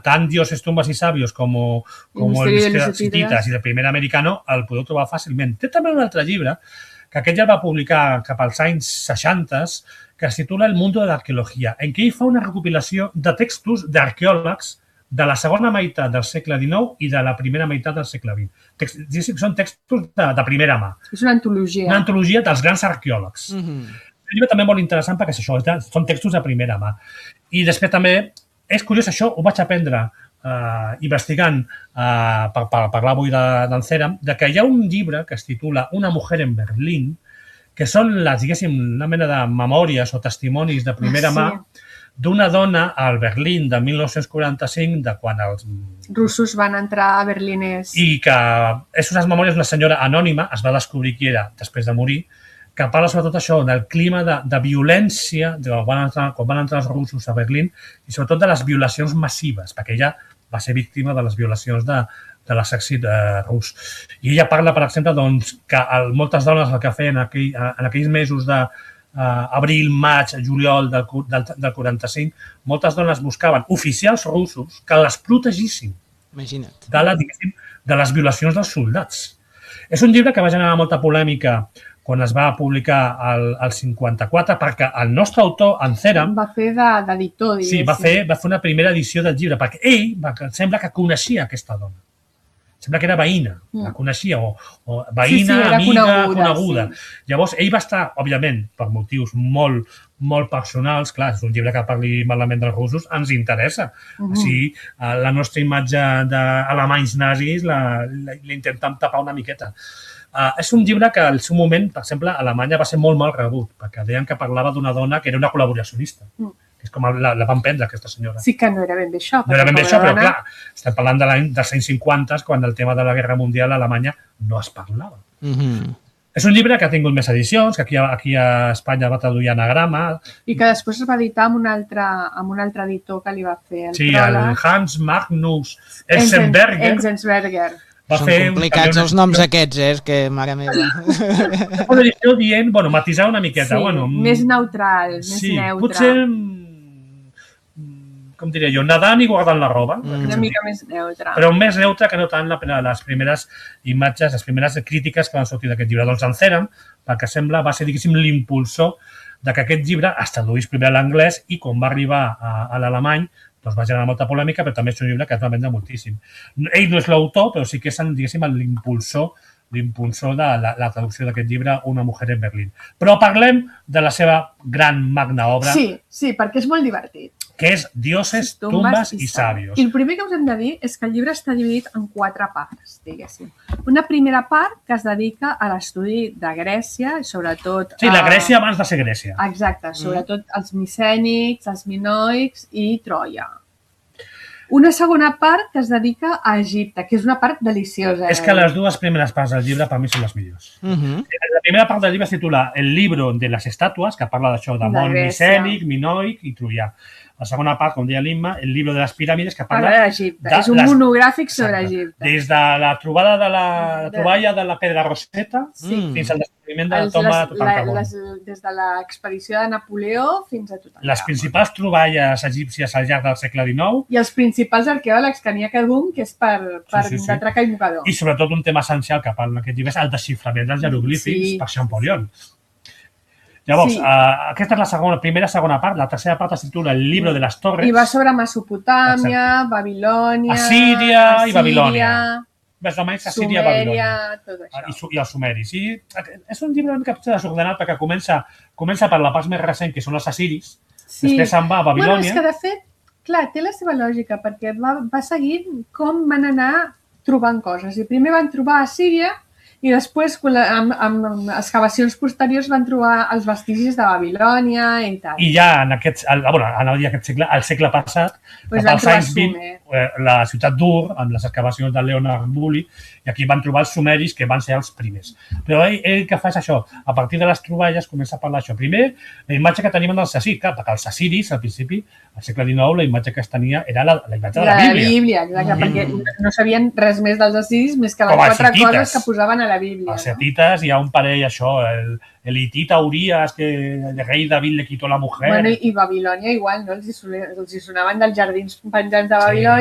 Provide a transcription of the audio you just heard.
tant Dioses, tumbas y sabios com el misteri de les hitites i del primer americano el podeu trobar fàcilment. Té també un altre llibre que aquest ja el va publicar cap als anys 60, que es titula El mundo de l'arqueologia, en què ell fa una recopilació de textos d'arqueòlegs de la segona meitat del segle XIX i de la primera meitat del segle XX. Són textos de primera mà. És una antologia. Una antologia dels grans arqueòlegs. Un llibre també molt interessant perquè és això, són textos de primera mà. I després també, és curiós això, ho vaig aprendre investigant per parlar avui d'en Ceram, que hi ha un llibre que es titula Una mujer en Berlín, que són, diguéssim, una mena de memòries o testimonis de primera mà d'una dona al Berlín de 1945, de quan els russos van entrar a berliners. I que és unes memòries d'una senyora anònima, es va descobrir qui era després de morir, que parla sobretot això, del clima de violència quan van entrar els russos a Berlín i sobretot de les violacions massives, perquè ella va ser víctima de les violacions de l'exèrcit rus. I ella parla, per exemple, que moltes dones el que feien en aquells mesos d'abril, maig, juliol del 45, moltes dones buscaven oficials russos que les protegissin de les violacions dels soldats. És un llibre que va generar molta polèmica quan es va publicar al 54, perquè el nostre autor, en Ceram... Va fer d'editor, diguéssim. Sí, va fer una primera edició del llibre, perquè ell sembla que coneixia aquesta dona. Sembla que era veïna, la coneixia, o veïna, amiga, coneguda. Llavors, ell va estar, òbviament, per motius molt personals, clar, és un llibre que parli malament dels russos, ens interessa. Així, la nostra imatge d'alemanys nazis l'intentem tapar una miqueta. És un llibre que al seu moment, per exemple, a Alemanya va ser molt mal rebut, perquè deien que parlava d'una dona que era una col·laboracionista. És com la van prendre, aquesta senyora. Sí que no era ben bé això. No era ben bé això, però clar, estem parlant dels anys 50, quan el tema de la Guerra Mundial a Alemanya no es parlava. És un llibre que ha tingut més edicions, que aquí a Espanya va traduir anagrama. I que després es va editar amb un altre editor que li va fer el pròleg. Sí, el Hans Magnus Enzensberger. Són complicats els noms aquests, és que, mare meva. Una edició dient, matisar una miqueta. Sí, més neutral, més neutre. Potser, com diria jo, nedant i guardant la roba. Una mica més neutre. Però més neutre que no tant les primeres imatges, les primeres crítiques que van sortir d'aquest llibre. Doncs en Ceram, perquè sembla, va ser, diguéssim, l'impulsor que aquest llibre es traduís primer a l'anglès i quan va arribar a l'alemany va generar molta polèmica, però també és un llibre que es va vendre moltíssim. Ell no és l'autor, però sí que és, diguéssim, l'impulsor de la traducció d'aquest llibre, Una mujer en Berlín. Però parlem de la seva gran magna obra. Sí, perquè és molt divertit. Que és Dioses, tumbas i sabios. I el primer que us hem de dir és que el llibre està dividit en 4 parts, diguéssim. Una primera part que es dedica a l'estudi de Grècia, sobretot... Sí, la Grècia abans de ser Grècia. Exacte, sobretot els micènics, els minoics i Troia. Una segona part que es dedica a Egipte, que és una part deliciosa. És que les dues primeres parts del llibre per mi són les millors. La primera part del llibre es titula El libro de les estàtues, que parla d'això de món micènic, minoic i troià. La segona part, com deia l'Imma, el libro de les piràmides, que parla d'Egipte. És un monogràfic sobre Egipte. Des de la troballa de la Pedra Roseta fins al descobriment de la tomba de Tutankamon. Des de l'expedició de Napoleó fins a Tutankamon. Les principals troballes egípcies al llarg del segle XIX. I els principals arqueòlegs que n'hi ha cada un, que és per de traca i mocador. I sobretot un tema essencial que parla en aquest llibre és el desxiframent dels jeroglífics per Champollion. Llavors, aquesta és la primera part. La tercera part es titula El libro de les torres. I va sobre Mesopotàmia, Babilònia... Assíria i Babilònia. Més o menys Assíria i Babilònia. Tot això. I els sumeris. És un llibre una mica desordenat perquè comença per la part més recent, que són els assiris. Després se'n va a Babilònia. És que, de fet, clar, té la seva lògica, perquè va seguint com van anar trobant coses. I primer van trobar a Assíria i després, amb excavacions posteriors, van trobar els vestigis de Babilònia i tal. I ja en el segle passat, als anys 20, la ciutat d'Ur, amb les excavacions de Leonard Bully, i aquí van trobar els sumeris, que van ser els primers. Però ell que fa és això, a partir de les troballes comença a parlar això. Primer, la imatge que tenim dels assiris, perquè els assiris, al principi, al segle XIX, la imatge que es tenia era la imatge de la Bíblia. La Bíblia, exacte, perquè no sabien res més dels assiris més que les 4 coses que posaven a la Bíblia. Els hetites hi ha un parell, això, el hitita Urias, que el rei David le quitó la mujer. Bueno, i Babilònia igual, no? Els hi sonaven dels jardins penjants de Babilònia.